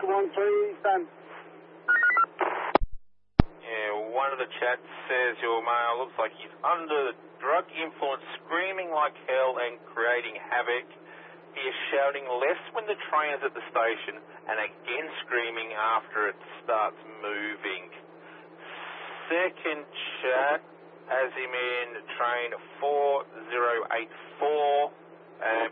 13, done. Yeah, one of the chats says your male looks like he's under drug influence, screaming like hell and creating havoc. He is shouting less when the train is at the station and again screaming after it starts moving. Second chat has him in train 4084.